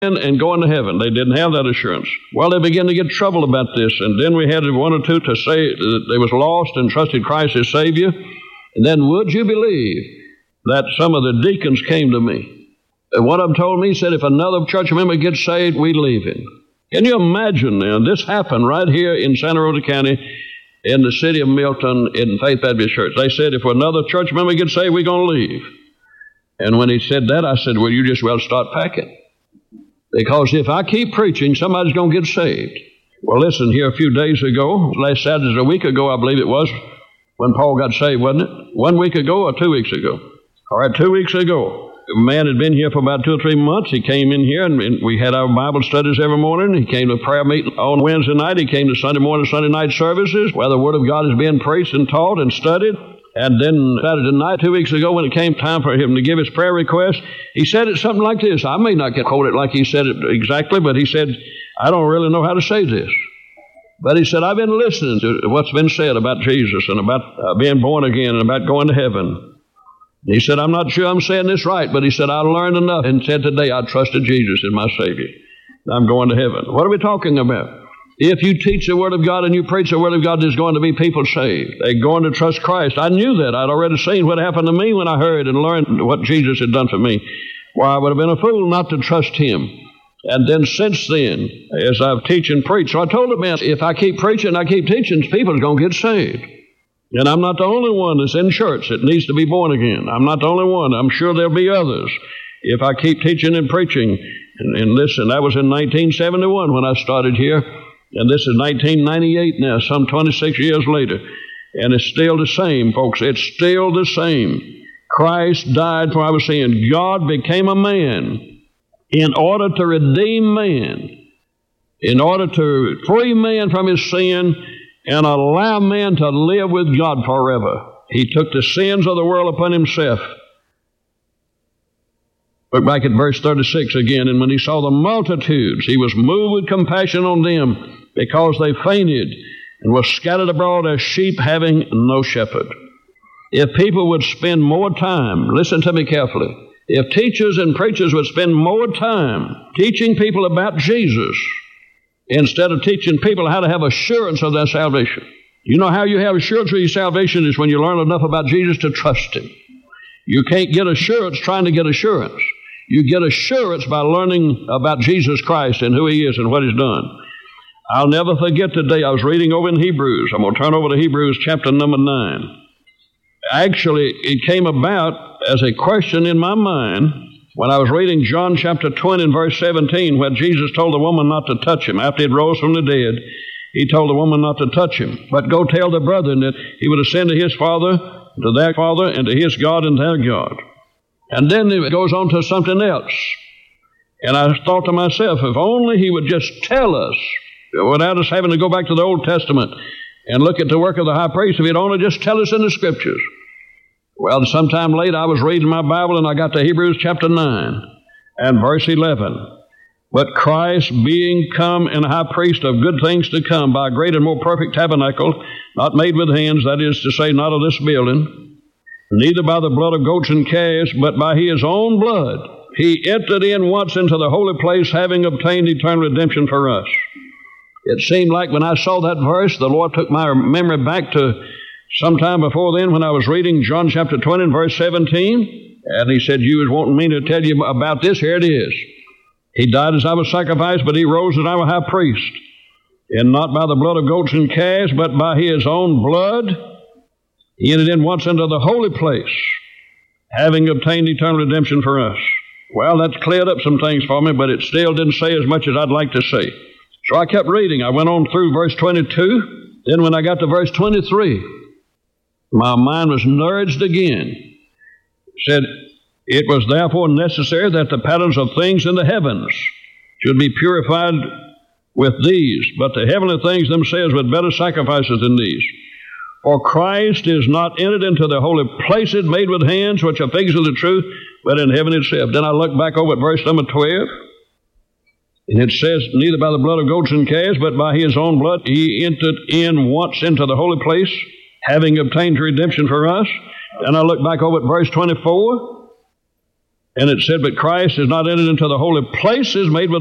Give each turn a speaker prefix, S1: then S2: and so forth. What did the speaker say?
S1: and going to heaven. They didn't have that assurance. Well, they began to get trouble about this, and then we had one or two to say that they was lost and trusted Christ as Savior. And then would you believe that some of the deacons came to me? And one of them told me, said, if another church member gets saved, we leave him. Can you imagine now? This happened right here in Santa Rosa County in the city of Milton in Faith Baptist Church. They said, if another church member gets saved, we're going to leave. And when he said that, I said, well, you just well start packing. Because if I keep preaching, somebody's going to get saved. Well, listen, here a few days ago, last Saturday, a week ago, I believe it was, when Paul got saved, wasn't it? 1 week ago or 2 weeks ago? All right, 2 weeks ago. A man had been here for about 2 or 3 months. He came in here, and we had our Bible studies every morning. He came to prayer meeting on Wednesday night. He came to Sunday morning, Sunday night services, where the Word of God is being preached and taught and studied. And then Saturday night, 2 weeks ago, when it came time for him to give his prayer request, he said it something like this. I may not get quoted like he said it exactly, but he said, I don't really know how to say this. But he said, I've been listening to what's been said about Jesus and about being born again and about going to heaven. He said, I'm not sure I'm saying this right, but he said, I learned enough and said today I trusted Jesus as my Savior. I'm going to heaven. What are we talking about? If you teach the Word of God and you preach the Word of God, there's going to be people saved. They're going to trust Christ. I knew that. I'd already seen what happened to me when I heard and learned what Jesus had done for me. Why, I would have been a fool not to trust Him. And then since then, as I've teach and preached, so I told the man, if I keep preaching, I keep teaching, people are going to get saved. And I'm not the only one that's in church that needs to be born again. I'm not the only one. I'm sure there'll be others if I keep teaching and preaching. And listen, that was in 1971 when I started here. And this is 1998 now, some 26 years later. And it's still the same, folks. It's still the same. Christ died for our sin. God became a man in order to redeem man, in order to free man from his sin and allow man to live with God forever. He took the sins of the world upon himself. Look back at verse 36 again. And when he saw the multitudes, he was moved with compassion on them because they fainted and were scattered abroad as sheep having no shepherd. If people would spend more time, listen to me carefully, if teachers and preachers would spend more time teaching people about Jesus instead of teaching people how to have assurance of their salvation. You know how you have assurance of your salvation is when you learn enough about Jesus to trust Him. You can't get assurance trying to get assurance. You get assurance by learning about Jesus Christ and who He is and what He's done. I'll never forget the day I was reading over in Hebrews. I'm going to turn over to Hebrews chapter number 9. Actually, it came about as a question in my mind when I was reading John chapter 20 and verse 17, where Jesus told the woman not to touch Him. After He rose from the dead, He told the woman not to touch Him, but go tell the brethren that He would ascend to His Father, to their Father, and to His God and their God. And then it goes on to something else. And I thought to myself, if only He would just tell us, without us having to go back to the Old Testament and look at the work of the high priest, if He'd only just tell us in the Scriptures. Well, sometime later, I was reading my Bible, and I got to Hebrews chapter 9 and verse 11. But Christ, being come and high priest of good things to come, by a great and more perfect tabernacle, not made with hands, that is to say, not of this building, neither by the blood of goats and calves, but by His own blood, He entered in once into the holy place, having obtained eternal redemption for us. It seemed like when I saw that verse, the Lord took my memory back to sometime before then when I was reading John chapter 20 and verse 17, and He said, you was wanting me to tell you about this. Here it is. He died as our sacrifice, but He rose as our high priest, and not by the blood of goats and calves, but by His own blood, He entered in once into the holy place, having obtained eternal redemption for us. Well, that's cleared up some things for me, but it still didn't say as much as I'd like to say. So I kept reading. I went on through verse 22. Then when I got to verse 23, my mind was nourished again. It said, it was therefore necessary that the patterns of things in the heavens should be purified with these, but the heavenly things themselves with better sacrifices than these. For Christ is not entered into the holy places made with hands, which are figures of the truth, but in heaven itself. Then I looked back over at verse number 12, and it says, neither by the blood of goats and calves, but by His own blood, He entered in once into the holy place, having obtained redemption for us. Then I look back over at verse 24, And it said, but Christ is not entered into the holy places made with